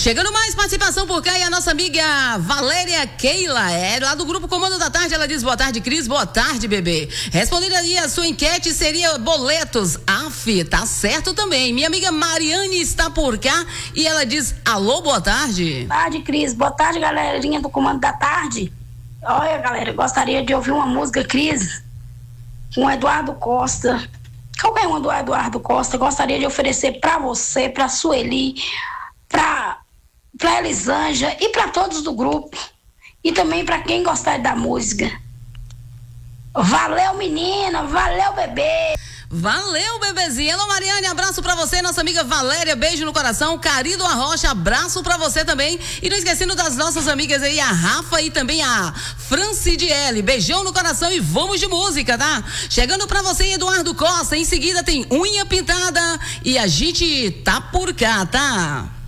Chegando mais participação por cá e a nossa amiga Valéria Keila, lá do Grupo Comando da Tarde, ela diz: boa tarde, Cris, boa tarde, bebê. Respondendo aí a sua enquete, seria boletos. Tá certo também. Minha amiga Mariane está por cá e ela diz: alô, boa tarde. Boa tarde, Cris. Boa tarde, galerinha do Comando da Tarde. Olha, galera, eu gostaria de ouvir uma música, Cris, com Eduardo Costa. Qualquer uma do Eduardo Costa. Gostaria de oferecer pra você, pra Sueli, pra Elisângela e pra todos do grupo. E também pra quem gostar da música. Valeu, menina. Valeu, bebê. Valeu, bebezinha. Alô, Mariane, abraço pra você, nossa amiga Valéria, beijo no coração. Carido Arrocha, abraço pra você também. E não esquecendo das nossas amigas aí, a Rafa e também a Francidiele. Beijão no coração e vamos de música, tá? Chegando pra você, Eduardo Costa. Em seguida tem Unha Pintada e a gente tá por cá, tá?